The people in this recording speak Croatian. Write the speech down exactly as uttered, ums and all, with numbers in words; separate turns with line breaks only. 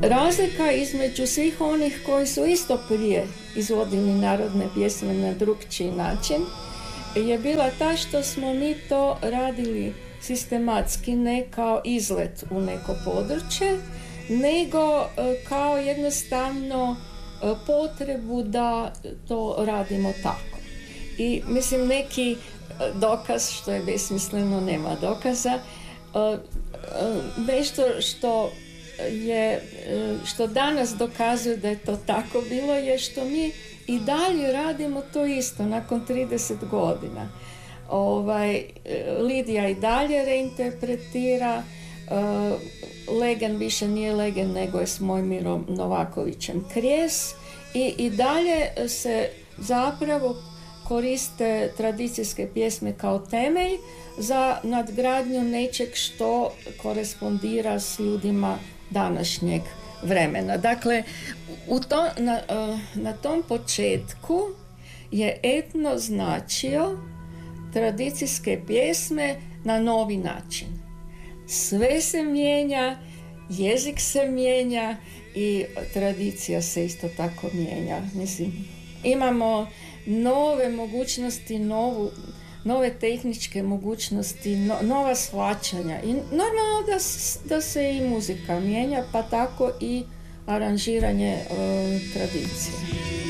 Razlika između svih onih koji su isto prije izvodili narodne pjesme na drukčiji način je bila ta što smo mi to radili sistematski, ne kao izlet u neko područje, nego kao jednostavno potrebu da to radimo tako. I mislim, neki dokaz, što je besmisleno, nema dokaza, nešto što je, što danas dokazuje da je to tako bilo, je što mi i dalje radimo to isto nakon trideset godina. Ovaj, Lidija i dalje reinterpretira, uh, Legen više nije Legen, nego je s Mojmirom Novakovićem Kries, i, i dalje se zapravo koriste tradicijske pjesme kao temelj za nadgradnju nečeg što korespondira s ljudima današnjeg vremena. Dakle, u to, na, na tom početku je etno značio tradicijske pjesme na novi način. Sve se mijenja, jezik se mijenja i tradicija se isto tako mijenja. Mislim, imamo nove mogućnosti, novu, nove tehničke mogućnosti, no, nova shvaćanja i normalno da, da se i muzika mijenja, pa tako i aranžiranje e, tradicije.